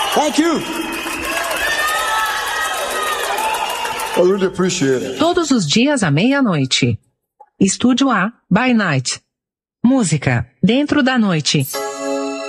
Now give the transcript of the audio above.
Thank you. I really appreciate it. Todos os dias à meia-noite. Estúdio A, by Night. Música, dentro da noite.